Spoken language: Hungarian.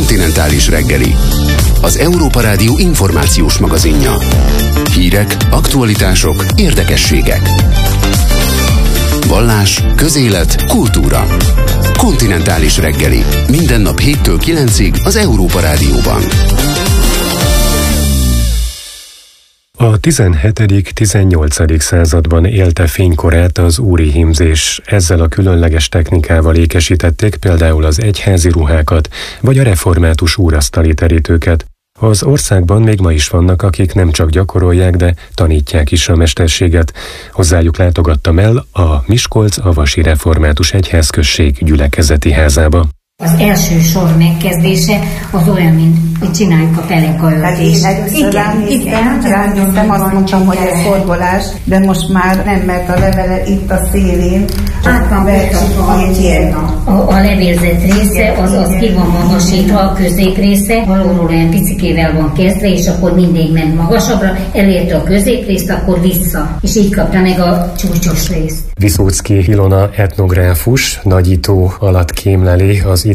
Kontinentális reggeli. Az Európa Rádió információs magazinja. Hírek, aktualitások, érdekességek. Vallás, közélet, kultúra. Kontinentális reggeli. Minden nap 7-től 9-ig az Európa Rádióban. A 17.-18. században élte fénykorát az úri hímzés. Ezzel a különleges technikával ékesítették például az egyházi ruhákat, vagy a református úrasztali terítőket. Az országban még ma is vannak, akik nem csak gyakorolják, de tanítják is a mesterséget. Hozzájuk látogattam el a Miskolc-Avasi Református Egyházközség gyülekezeti házába. Az első sor megkezdése az olyan, mint hogy csináljuk a pelekaöltést. Igen, ránéztem, azt mondtam, hogy ez forgolás, de most már nem, mert a levele itt a szélén. Át van a levélzett része, az ki van magasítva, a középrésze, valóról olyan picikével van kezdve, és akkor mindig ment magasabbra, elérte a középrészt, akkor vissza, és így kapta meg a csúcsos részt. Viszóczky Ilona etnográfus nagyító alatt kémleli az